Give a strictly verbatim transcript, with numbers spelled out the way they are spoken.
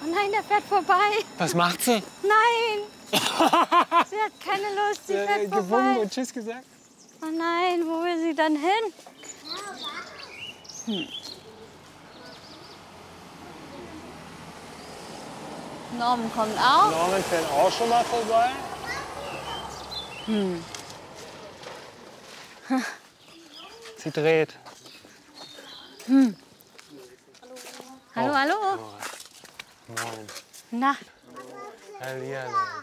Oh nein, der fährt vorbei. Was macht sie? Nein. Sie hat keine Lust, sie Äh, fährt gewunken vorbei. und Tschüss gesagt? Oh nein, wo will sie dann hin? Hm. Norman kommt auch. Norman fährt auch schon mal vorbei. Hm. Sie dreht. Hm. Hallo, Oh. hallo. Moin. Na, Hallihallo.